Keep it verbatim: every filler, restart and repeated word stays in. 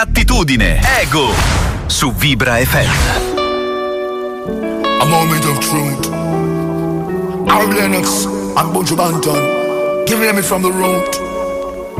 Attitudine, ego, su Vibra F M. A moment of truth. Al Lennox and Buju Banton. Giving me from the root.